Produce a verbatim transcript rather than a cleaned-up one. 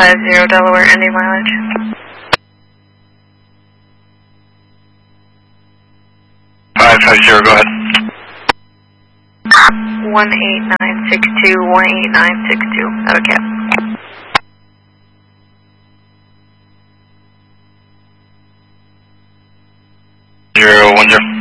five zero Delaware, ending mileage. five five zero, go ahead. one eight nine six two, one eight nine six two, okay. Zero one zero.